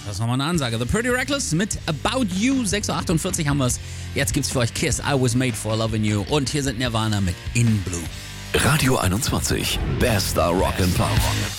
Das ist nochmal eine Ansage. The Pretty Reckless mit About You. 6.48 Uhr haben wir es. Jetzt gibt's für euch Kiss, I Was Made for Loving You. Und hier sind Nirvana mit In Blue. Radio 21. Bester Rock and Pop.